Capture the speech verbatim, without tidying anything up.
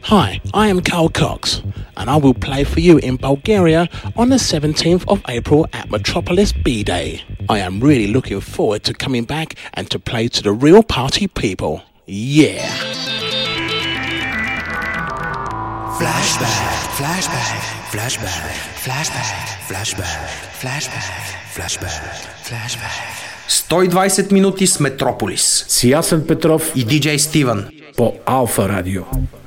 Hi, I am Carl Cox, and I will play for you in Bulgaria on the seventeenth of April at Metropolis B-Day. I am really looking forward to coming back and to play to the real party people. Yeah! Flashback, flashback, flashback, flashback, flashback, flashback, flashback, flashback. сто и двайсет минути с Метрополис. С Ясен Петров и диджей Стивън по Алфа Радио.